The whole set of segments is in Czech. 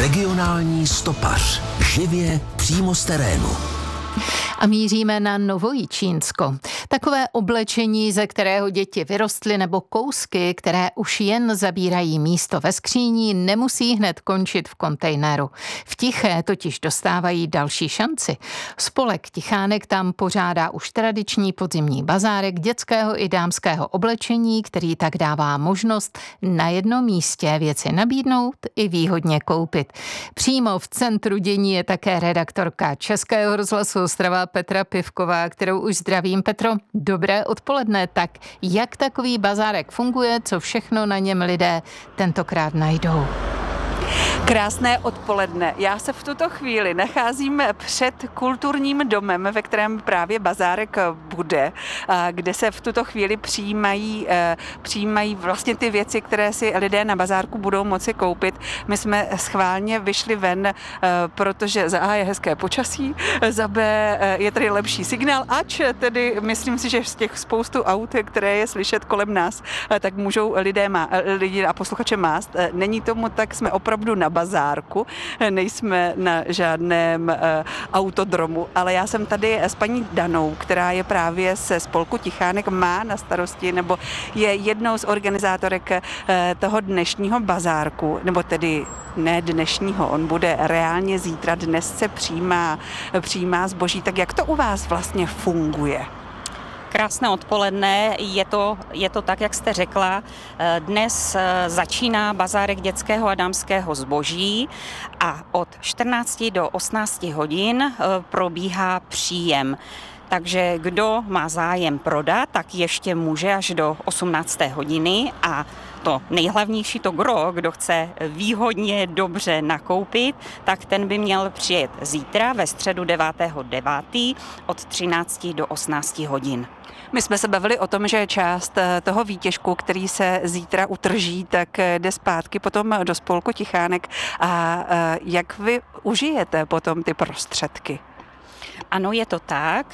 Regionální stopař. Živě přímo z terénu. A míříme na Novojičínsko. Takové oblečení, ze kterého děti vyrostly, nebo kousky, které už jen zabírají místo ve skříni, nemusí hned končit v kontejneru. V Tiché totiž dostávají další šanci. Spolek Tichánek tam pořádá už tradiční podzimní bazárek dětského i dámského oblečení, který tak dává možnost na jednom místě věci nabídnout i výhodně koupit. Přímo v centru dění je také redaktorka Českého rozhlasu Ostrava Petra Pivková, kterou už zdravím. Petro, dobré odpoledne. Tak jak takový bazárek funguje, co všechno na něm lidé tentokrát najdou? Krásné odpoledne. Já se v tuto chvíli nacházím před kulturním domem, ve kterém právě bazárek bude, kde se v tuto chvíli přijímají vlastně ty věci, které si lidé na bazárku budou moci koupit. My jsme schválně vyšli ven, protože za A je hezké počasí, za B je tady lepší signál, ač tedy myslím si, že z těch spoustu aut, které je slyšet kolem nás, tak můžou lidi a posluchače mást. Není tomu tak, jsme opravdu na bazárku, nejsme na žádném autodromu, ale já jsem tady s paní Danou, která je právě ze spolku Tichánek, má na starosti, nebo je jednou z organizátorek toho dnešního bazárku, nebo tedy ne dnešního, on bude reálně zítra, dnes se přijímá zboží. Tak jak to u vás vlastně funguje? Krásné odpoledne, je to tak, jak jste řekla. Dnes začíná bazárek dětského a dámského zboží a od 14 do 18 hodin probíhá příjem. Takže kdo má zájem prodat, tak ještě může až do 18. hodiny a to nejhlavnější, to gro, kdo chce výhodně dobře nakoupit, tak ten by měl přijet zítra ve středu 9.9. od 13 do 18 hodin. My jsme se bavili o tom, že část toho výtěžku, který se zítra utrží, tak jde zpátky potom do spolku Tichánek. A jak vy užijete potom ty prostředky? Ano, je to tak.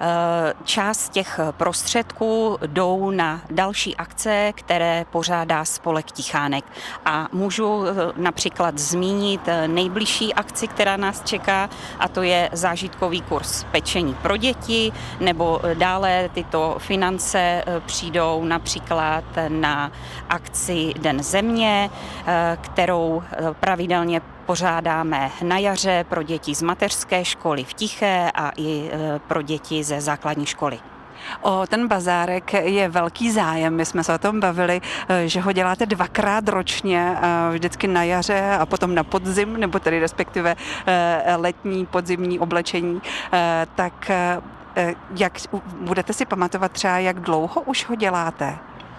Část těch prostředků jdou na další akce, které pořádá spolek Tichánek. A můžu například zmínit nejbližší akci, která nás čeká, a to je zážitkový kurz pečení pro děti, nebo dále tyto finance přijdou například na akci Den země, kterou pravidelně pořádáme na jaře pro děti z mateřské školy v Tiché a i pro děti ze základní školy. O ten bazárek je velký zájem. My jsme se o tom bavili, že ho děláte dvakrát ročně, vždycky na jaře a potom na podzim, nebo tedy respektive letní, podzimní oblečení. Tak jak budete si pamatovat třeba, jak dlouho už ho děláte?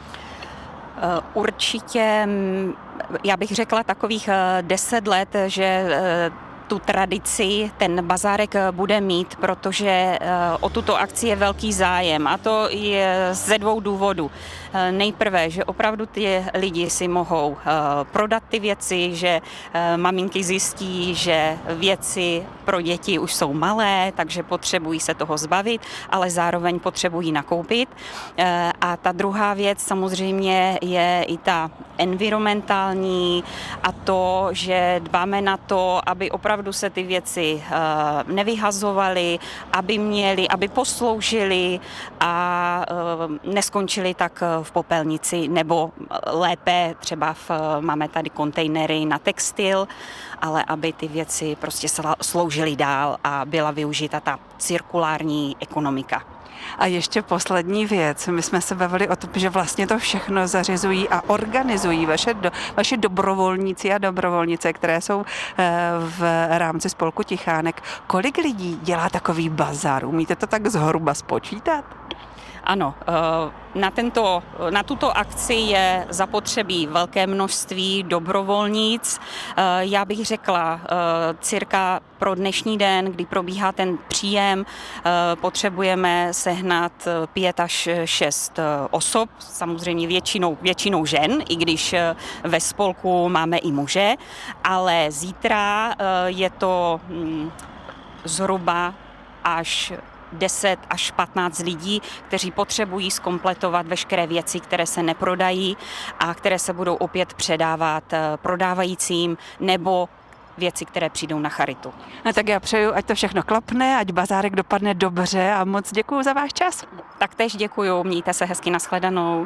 Určitě, já bych řekla takových 10 let, že tu tradici ten bazárek bude mít, protože o tuto akci je velký zájem, a to je ze 2 důvodů. Nejprve, že opravdu ty lidi si mohou prodat ty věci, že maminky zjistí, že věci pro děti už jsou malé, takže potřebují se toho zbavit, ale zároveň potřebují nakoupit. A ta druhá věc samozřejmě je i ta environmentální, a to, že dbáme na to, aby opravdu se ty věci nevyhazovaly, aby posloužily a neskončily tak v popelnici, nebo lépe třeba máme tady kontejnery na textil, ale aby ty věci prostě sloužily dál a byla využita ta cirkulární ekonomika. A ještě poslední věc. My jsme se bavili o tom, že vlastně to všechno zařizují a organizují vaše dobrovolníci a dobrovolnice, které jsou v rámci spolku Tichánek. Kolik lidí dělá takový bazar? Umíte to tak zhruba spočítat? Ano, na tuto akci je zapotřebí velké množství dobrovolníc. Já bych řekla, cirka pro dnešní den, kdy probíhá ten příjem, potřebujeme sehnat 5 až 6 osob, samozřejmě většinou žen, i když ve spolku máme i muže, ale zítra je to zhruba až 10 až 15 lidí, kteří potřebují zkompletovat veškeré věci, které se neprodají a které se budou opět předávat prodávajícím nebo věci, které přijdou na charitu. A tak já přeju, ať to všechno klapne, ať bazárek dopadne dobře a moc děkuju za váš čas. Taktéž děkuju, mějte se hezky, nashledanou.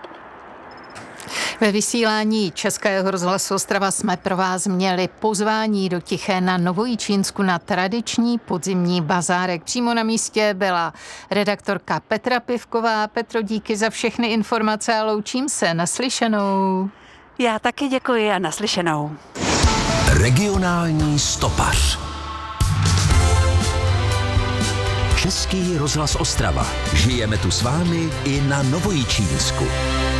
Ve vysílání Českého rozhlasu Ostrava jsme pro vás měli pozvání do Tiché na Novojičínsku na tradiční podzimní bazárek. Přímo na místě byla redaktorka Petra Pivková. Petro, díky za všechny informace a loučím se. Naslyšenou. Já taky děkuji a naslyšenou. Regionální stopař. Český rozhlas Ostrava. Žijeme tu s vámi i na Novojičínsku.